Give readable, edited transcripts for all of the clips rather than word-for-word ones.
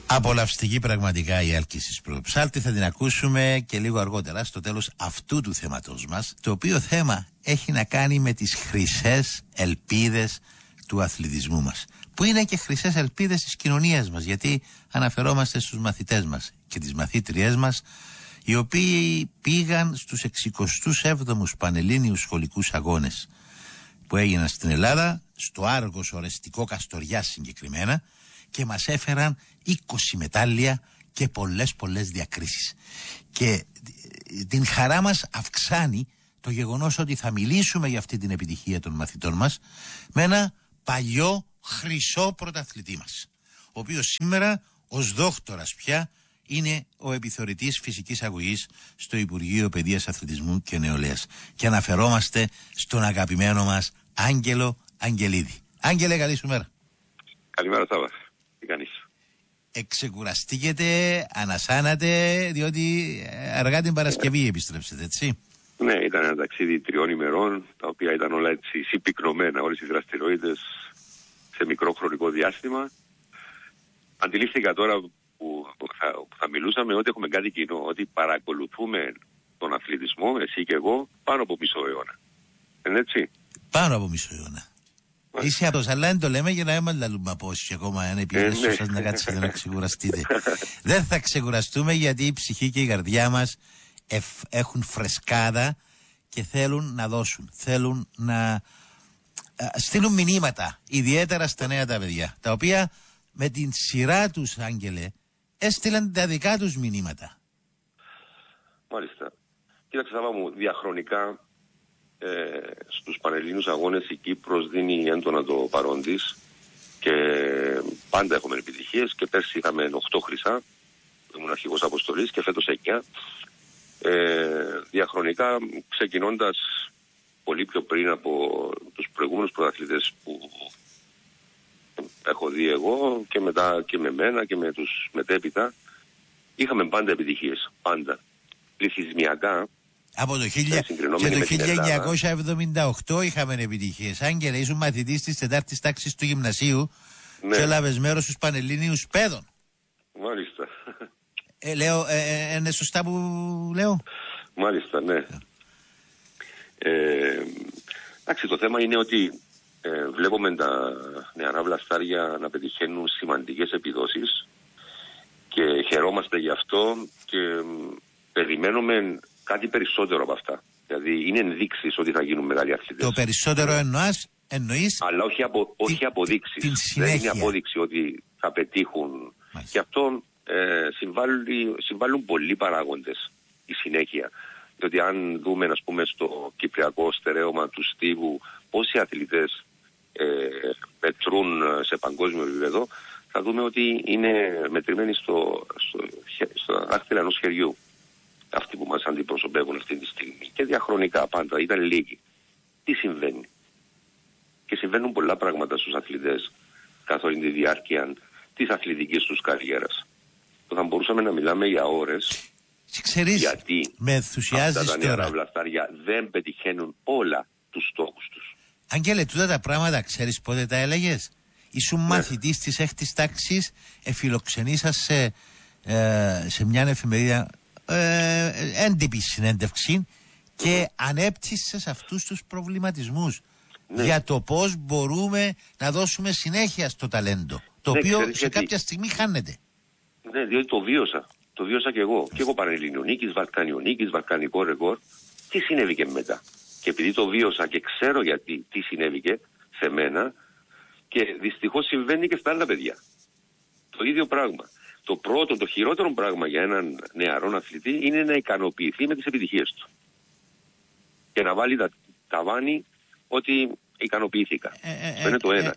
Απολαυστική πραγματικά η έλκυση Πρωτοψάλτη. Θα την ακούσουμε και λίγο αργότερα στο τέλος αυτού του θέματος μας, το οποίο θέμα έχει να κάνει με τις χρυσές ελπίδες του αθλητισμού μας, που είναι και χρυσές ελπίδες της κοινωνίας μας, γιατί αναφερόμαστε στους μαθητές μας και τις μαθήτριές μας, οι οποίοι πήγαν στους 67ους Πανελλήνιους Σχολικούς Αγώνες που έγιναν στην Ελλάδα, στο Άργος Ορεστικό Καστοριάς συγκεκριμένα, και μας έφεραν 20 μετάλλια και πολλές διακρίσεις. Και την χαρά μας αυξάνει το γεγονός ότι θα μιλήσουμε για αυτή την επιτυχία των μαθητών μας με ένα παλιό χρυσό πρωταθλητή μας, ο οποίος σήμερα ως δόκτορας πια είναι ο επιθεωρητής φυσικής αγωγής στο Υπουργείο Παιδείας, Αθλητισμού και Νεολαίας. Και αναφερόμαστε στον αγαπημένο μας Άγγελο Αγγελίδη. Άγγελε, καλή σου μέρα. Καλημέρα, Σάβα. Τι κάνεις? Εξεκουραστήκετε, ανασάνατε, διότι αργά την Παρασκευή επιστρέψετε, έτσι? Ναι, ήταν ένα ταξίδι 3 ημερών, τα οποία ήταν όλα έτσι συμπυκνωμένα, όλες οι δραστηριότητες σε μικρό χρονικό διάστημα. Αντιλήφθηκα τώρα που θα μιλούσαμε ότι έχουμε κάτι κοινό, ότι παρακολουθούμε τον αθλητισμό, εσύ και εγώ, πάνω από μισό αιώνα. Είναι έτσι? Πάνω από μισό αιώνα. Είσαι από το Σαλάνι, το λέμε για να μην λαλούμε από όσοι ακόμα ένα επίδεσο σας να κάτσετε να ξεκουραστείτε. Δεν θα ξεκουραστούμε, γιατί η ψυχή και η καρδιά μας έχουν φρεσκάδα και θέλουν να δώσουν. Θέλουν να στείλουν μηνύματα, ιδιαίτερα στα νέα τα παιδιά, τα οποία με την σειρά τους, Άγγελε, έστειλαν τα δικά τους μηνύματα. Μάλιστα. Κοίταξε, Σάβα μου, διαχρονικά στους Πανελλήνιους Αγώνες η Κύπρος δίνει έντονα το παρόν της και πάντα έχουμε επιτυχίες, και πέρσι είχαμε 8 χρυσά, ήμουν αρχηγός αποστολής, και φέτος 9. Διαχρονικά, ξεκινώντας πολύ πιο πριν από τους προηγούμενους πρωταθλητές που έχω δει εγώ, και μετά και με μένα και με τους μετέπειτα, είχαμε πάντα επιτυχίες, πάντα. Πληθυσμιακά, από το 1978 είχαμε επιτυχίες. Άγγελε, ήσουν μαθητής της 4ης τάξης του γυμνασίου, ναι, και έλαβες μέρος στους Πανελλήνιους Παιδών. Μάλιστα. Λέω, είναι σωστά που λέω? Μάλιστα, ναι. Εντάξει, το θέμα είναι ότι βλέπουμε τα νεαρά βλαστάρια να πετυχαίνουν σημαντικές επιδόσεις και χαιρόμαστε γι' αυτό, και περιμένουμε κάτι περισσότερο από αυτά. Δηλαδή είναι ενδείξεις ότι θα γίνουν μεγάλοι αθλητές. Το περισσότερο εννοείς? Αλλά όχι αποδείξεις. Δεν είναι απόδειξη ότι θα πετύχουν. Μάλιστα. Και αυτό συμβάλλουν πολλοί παράγοντες η συνέχεια. Διότι αν δούμε, ας πούμε, στο κυπριακό στερέωμα του στίβου πόσοι αθλητές μετρούν σε παγκόσμιο επίπεδο, θα δούμε ότι είναι μετρημένοι στο δάχτυλα ενός χεριού αυτοί που μας αντιπροσωπεύουν αυτή τη στιγμή. Και διαχρονικά πάντα ήταν λίγοι. Τι συμβαίνει? Και συμβαίνουν πολλά πράγματα στους αθλητές καθ' όλη τη διάρκεια της αθλητικής τους καριέρας. Θα μπορούσαμε να μιλάμε για ώρες. Ξέρεις, γιατί με ενθουσιάζεις αυτά τα νεαρά τώρα βλαστάρια δεν πετυχαίνουν όλα τους στόχους τους. Αγγέλε, τούτα τα πράγματα ξέρεις πότε τα έλεγες? Ήσουν μαθητής της 6ης τάξης, εφιλοξενήσα σε μια εφημερίδα έντυπη συνέντευξη και ανέπτυσσες αυτούς τους προβληματισμούς για το πώς μπορούμε να δώσουμε συνέχεια στο ταλέντο, το οποίο σε κάποια στιγμή χάνεται. Ναι, διότι το βίωσα και εγώ. Και εγώ Πανελληνιονίκης, Βαλκανιονίκης, Βαλκανικό ρεκόρ. Τι συνέβηκε μετά? Και επειδή το βίωσα και ξέρω γιατί τι συνέβηκε σε μένα, και δυστυχώς συμβαίνει και στα άλλα παιδιά. Το ίδιο πράγμα. Το χειρότερο πράγμα για έναν νεαρό αθλητή είναι να ικανοποιηθεί με τις επιτυχίες του. Και να βάλει τα ταβάνι ότι ικανοποιήθηκα. Αυτό είναι το ένα.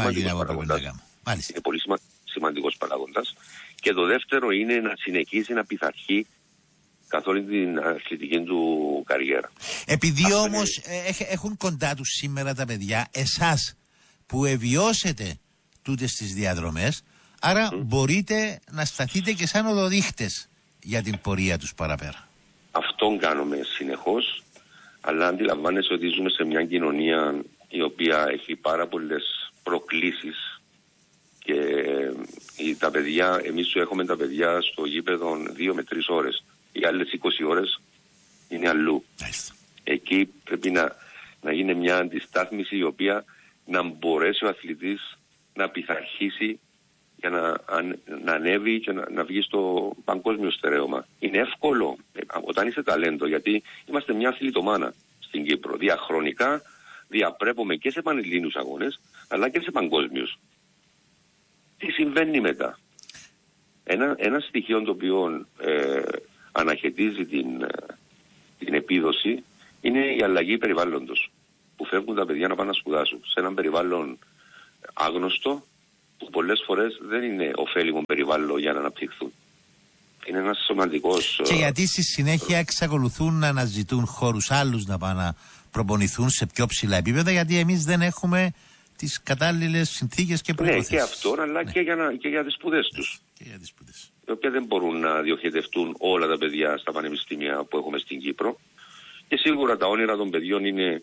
Είναι πολύ σημαντικός παράγοντας. Και το δεύτερο είναι να συνεχίσει να πειθαρχεί καθ' όλη την αθλητική του καριέρα. Επειδή όμως έχουν κοντά τους σήμερα τα παιδιά εσάς που εβιώσετε τούτες τις διαδρομές, άρα μπορείτε να σταθείτε και σαν οδοδείχτες για την πορεία τους παραπέρα. Αυτόν κάνουμε συνεχώς, αλλά αντιλαμβάνεσαι ότι ζούμε σε μια κοινωνία η οποία έχει πάρα πολλές προκλήσεις, και η ότι τα παιδιά, εμείς σου έχουμε τα παιδιά στο γήπεδο 2 με 3 ώρες. Οι άλλες 20 ώρες είναι αλλού. Εκεί πρέπει να γίνει μια αντιστάθμιση η οποία να μπορέσει ο αθλητής να πειθαρχήσει για να ανέβει και να βγει στο παγκόσμιο στερέωμα. Είναι εύκολο όταν είσαι ταλέντο, γιατί είμαστε μια αθλητομάνα στην Κύπρο. Διαχρονικά διαπρέπουμε και σε πανελλήνιους αγώνες, αλλά και σε παγκόσμιους. Τι συμβαίνει μετά? Ένα στοιχείο το οποίο αναχαιτίζει την επίδοση είναι η αλλαγή περιβάλλοντος. Που φεύγουν τα παιδιά να πάνε να σπουδάσουν σε έναν περιβάλλον άγνωστο, που πολλές φορές δεν είναι ωφέλιμο περιβάλλον για να αναπτυχθούν. Είναι ένας σημαντικός... Και γιατί στη συνέχεια εξακολουθούν να αναζητούν χώρους άλλους να πάνε να προπονηθούν σε πιο ψηλά επίπεδα, γιατί εμείς δεν έχουμε τις κατάλληλες συνθήκες και προϋποθέσεις. Ναι, και αυτόν, αλλά και για τις σπουδές τους. Και για τις σπουδές. Οι οποίες δεν μπορούν να διοχετευτούν όλα τα παιδιά στα πανεπιστήμια που έχουμε στην Κύπρο. Και σίγουρα τα όνειρα των παιδιών είναι...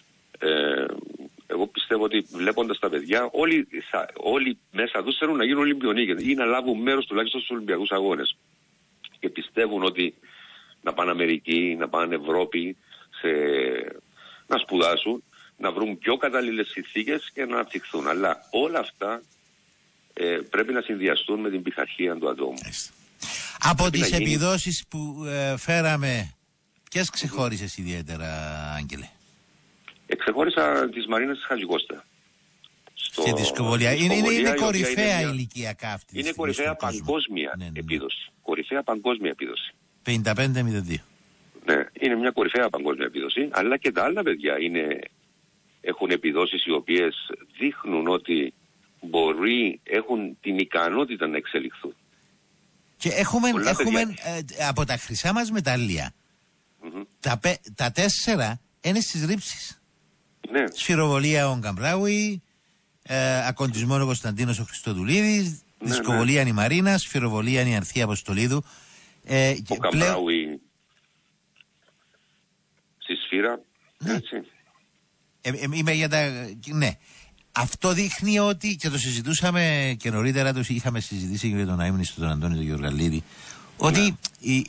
εγώ πιστεύω ότι βλέποντας τα παιδιά, όλοι μέσα τους θέλουν να γίνουν Ολυμπιονίκες ή να λάβουν μέρος τουλάχιστον στους Ολυμπιακούς Αγώνες. Και πιστεύουν ότι να πάνε Αμερική, να πάνε Ευρώπη, να σπουδάσουν, να βρουν πιο κατάλληλες συνθήκες και να αναπτυχθούν. Αλλά όλα αυτά πρέπει να συνδυαστούν με την πειθαρχία του ατόμου. Από τις επιδόσεις που φέραμε, ποιες ξεχώρισες ιδιαίτερα, Άγγελε? Εξεχώρισα τις Μαρίνας της Χατζικώστα. Και τη σκοβολία. Είναι κορυφαία ηλικιακά αυτή. Είναι κορυφαία παγκόσμια επίδοση. Κορυφαία παγκόσμια επίδοση. 55-02. Ναι, είναι μια κορυφαία παγκόσμια επίδοση, αλλά και τα άλλα παιδιά έχουν επιδόσεις οι οποίες δείχνουν ότι έχουν την ικανότητα να εξελιχθούν. Και έχουμε από τα χρυσά μας μετάλλια, τα 4 είναι στις ρήψεις. Ναι. Σφυροβολία ο Γκαμπράουι, ακοντισμό ο Κωνσταντίνος ο Χριστοδουλίδης, δισκοβολία η Μαρίνα, σφυροβολία η Ανθία Αποστολίδου. Ο Γκαμπράουι στη σφύρα, έτσι. Είμαι για τα... Ναι. Αυτό δείχνει ότι, και το συζητούσαμε και νωρίτερα, το είχαμε συζητήσει και για τον αείμνηστο τον Αντώνη τον Γεωργαλίδη, ότι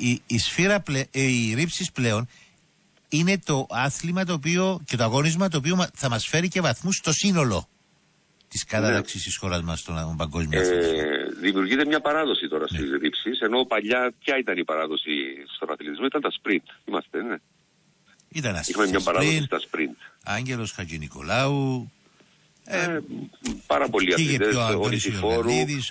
οι ρήψεις πλέον είναι το άθλημα το οποίο, και το αγώνισμα το οποίο θα μας φέρει και βαθμούς στο σύνολο της κατάταξης της χώρας μας στον παγκόσμιο αθλητισμό. Δημιουργείται μια παράδοση τώρα στις ρήψεις, ενώ παλιά ποια ήταν η παράδοση στον αθλητισμό? Ήταν τα sprint. Είμαστε, ναι. Είχαμε μια παράδοση στα sprint. Άγγελος Χατζηνικολάου, πάρα πολλοί αθλητές, ο Νησιφόρου,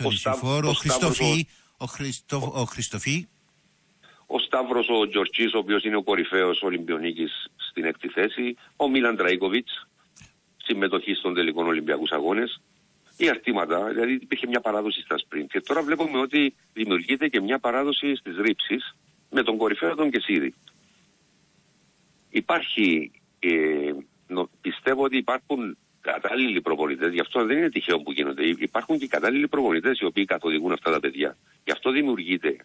ο Χριστοφή, ο Σταύρος ο Τζορτζής, ο οποίος είναι ο κορυφαίος Ολυμπιονίκης στην 6η θέση, ο Μίλαν Τραϊκοβίτς, συμμετοχή στον τελικό Ολυμπιακούς Αγώνες, οι αρτήματα, δηλαδή υπήρχε μια παράδοση στα sprint. Και τώρα βλέπουμε ότι δημιουργείται και μια παράδοση στις ρήψεις με τον κορυφαίο τον Κεσίδη. Υπάρχει, πιστεύω ότι υπάρχουν κατάλληλοι προπονητές, γι' αυτό δεν είναι τυχαίο που γίνονται. Υπάρχουν και κατάλληλοι προπονητές οι οποίοι καθοδηγούν αυτά τα παιδιά. Γι' αυτό δημιουργείται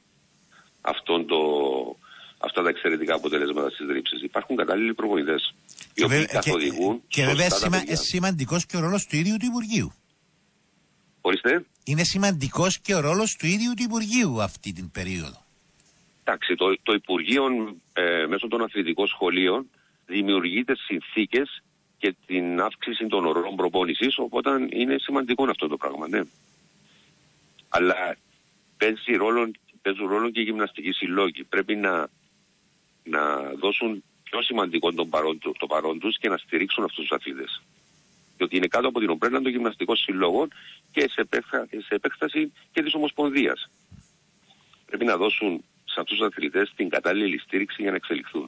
αυτά τα εξαιρετικά αποτελέσματα στις ρήψεις. Υπάρχουν κατάλληλοι προπονητές οι οποίοι καθοδηγούν. Και βέβαια σημαντικός και ο ρόλος του ίδιου του Υπουργείου. Ορίστε. Είναι σημαντικός και ο ρόλος του ίδιου του Υπουργείου αυτή την περίοδο. Εντάξει, το Υπουργείο μέσω των αθλητικών σχολείων δημιουργείται συνθήκες και την αύξηση των ωρών προπόνησης, οπότε είναι σημαντικό αυτό το πράγμα, ναι. Αλλά παίζουν ρόλο και οι γυμναστικοί συλλόγοι. Πρέπει να δώσουν πιο σημαντικό το παρόν τους και να στηρίξουν αυτούς τους αθλητές. Διότι είναι κάτω από την ομπρέλα των γυμναστικών συλλόγων και σε επέκταση και της Ομοσπονδίας. Πρέπει να δώσουν σε αυτούς τους αθλητές την στήριξη για να εξελιχθούν.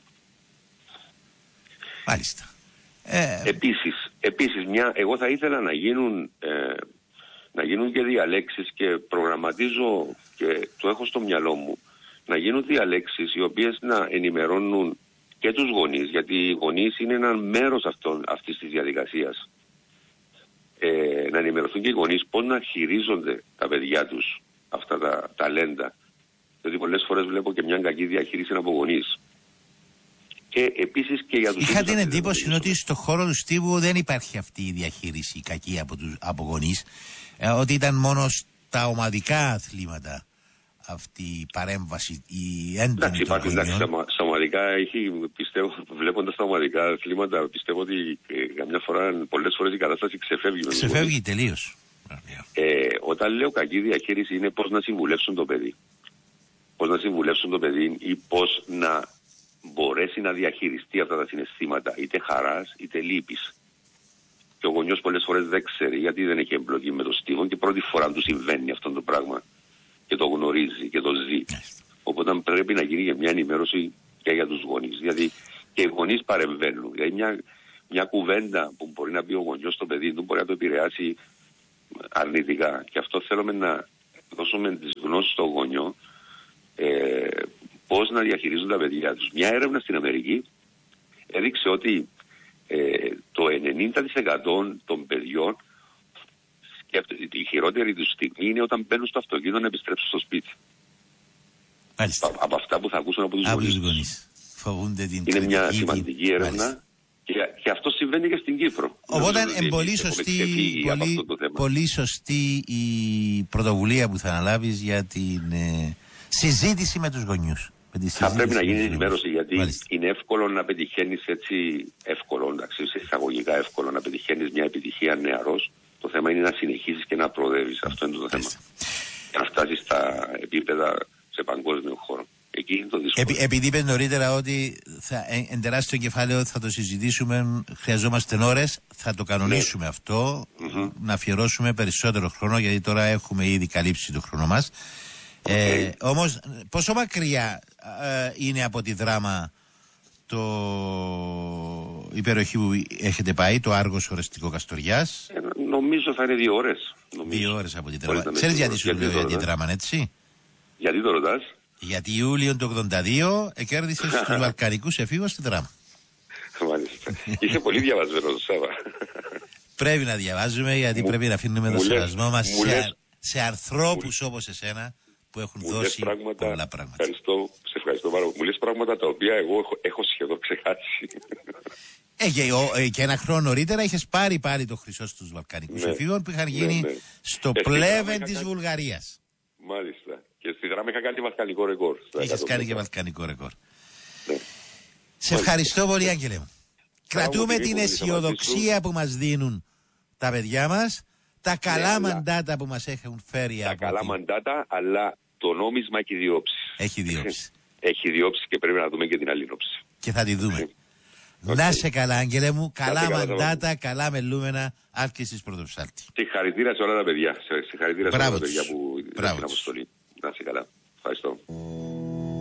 Μάλιστα. Επίσης εγώ θα ήθελα να γίνουν και διαλέξεις και προγραμματίζω και το έχω στο μυαλό μου να γίνουν διαλέξεις οι οποίες να ενημερώνουν και τους γονείς, γιατί οι γονείς είναι ένα μέρος αυτής της διαδικασίας. Να ενημερωθούν και οι γονείς πώς να χειρίζονται τα παιδιά τους αυτά τα ταλέντα. Δηλαδή πολλές φορές βλέπω και μια κακή διαχείριση από γονείς. Και επίσης και για τους... Είχα την εντύπωση ότι στο χώρο του Στίβου δεν υπάρχει αυτή η διαχείριση κακή από γονείς, ότι ήταν μόνο στα ομαδικά αθλήματα αυτή η παρέμβαση, η έντονη των γονιών. Στα ομαδικά, πιστεύω, βλέποντας τα ομαδικά αθλήματα, πιστεύω ότι καμιά φορά, πολλές φορές η κατάσταση ξεφεύγει. Ξεφεύγει τελείως. Όταν λέω κακή διαχείριση είναι πώς να συμβουλεύσουν το παιδί. Πώς να συμβουλεύσουν το παιδί ή πώς να μπορέσει να διαχειριστεί αυτά τα συναισθήματα, είτε χαράς είτε λύπης. Και ο γονιός πολλές φορές δεν ξέρει γιατί δεν έχει εμπλοκή με το στίβο και πρώτη φορά του συμβαίνει αυτό το πράγμα και το γνωρίζει και το ζει. Οπότε πρέπει να γίνει και μια ενημέρωση και για τους γονείς. Γιατί και οι γονείς παρεμβαίνουν. Δηλαδή μια κουβέντα που μπορεί να πει ο γονιός στο παιδί του μπορεί να το επηρεάσει αρνητικά. Και αυτό θέλουμε να δώσουμε τις γνώσεις στο γονιό πώς να διαχειρίζουν τα παιδιά τους. Μια έρευνα στην Αμερική έδειξε ότι το 90% των παιδιών η χειρότερη του στιγμή είναι όταν μπαίνουν στο αυτοκίνητο να επιστρέψουν στο σπίτι. Μάλιστα. Από αυτά που θα ακούσουν από τους γονείς. Φοβούνται την είναι μια σημαντική έρευνα και αυτό συμβαίνει και στην Κύπρο. Οπότε είναι πολύ σωστή η πρωτοβουλία που θα αναλάβεις για την συζήτηση με τους γονιούς. Θα πρέπει να γίνει ενημέρωση γιατί είναι εύκολο να πετυχαίνεις έτσι, εύκολο, εντάξει, εισαγωγικά εύκολο να πετυχαίνεις μια επιτυχία νεαρός. Το θέμα είναι να συνεχίσεις και να προοδεύεις. Αυτό είναι το θέμα. Και να φτάσεις στα επίπεδα σε παγκόσμιο χώρο. Εκεί είναι το δύσκολο. Επειδή είπε νωρίτερα ότι εν τεράστιο κεφάλαιο θα το συζητήσουμε, χρειαζόμαστε ώρες, θα το κανονίσουμε αυτό, να αφιερώσουμε περισσότερο χρόνο, γιατί τώρα έχουμε ήδη καλύψει το χρόνο μας. Όμως, πόσο μακριά είναι από τη Δράμα η περιοχή που έχετε πάει, το Άργος Ορεστικό Καστοριάς? Νομίζω θα είναι 2 ώρες. 2 ώρες από τη Δράμα. Ξέρεις γιατί σου λέω για τη Δράμα, έτσι? Γιατί το ρωτάς? Γιατί Ιούλιο του 82 κέρδισε τους Βαλκανικούς εφήβους στη Δράμα. Μάλιστα. Είσαι πολύ διαβασμένος, Σάβα. Πρέπει να διαβάζουμε, γιατί πρέπει να αφήνουμε το σεβασμό μας σε ανθρώπους όπως εσένα που έχουν δώσει πολλά πράγματα. Σε ευχαριστώ πάρα πολύ. Μου λες πράγματα τα οποία εγώ έχω σχεδόν ξεχάσει. Και ένα χρόνο νωρίτερα είχες πάρει πάλι το χρυσό στους Βαλκανικούς εφήβους που είχαν γίνει στο πλέβεν της Βουλγαρίας. Μάλιστα. Και στη Δράμα είχα κάνει βαλκανικό ρεκόρ. Είχες κάνει και βαλκανικό ρεκόρ. Σε ευχαριστώ πολύ, Άγγελε μου. Κρατούμε την αισιοδοξία που μας δίνουν τα παιδιά μας, τα καλά μαντάτα που μας έχουν φέρει. Τα καλά μαντάτα, αλλά το νόμισμα έχει διόψει. Έχει διόψει. Έχει διόψει και πρέπει να δούμε και την άλλη όψη. Και θα τη δούμε. Να σε καλά, Άγγελε μου. Καλά μαντάτα, καλά μελούμενα, άσκησης πρωτοψάλτη. Συγχαρητήρια σε όλα τα παιδιά. Συγχαρητήρια σε όλα τα παιδιά που ήταν στην αποστολή. Να σε καλά. Ευχαριστώ.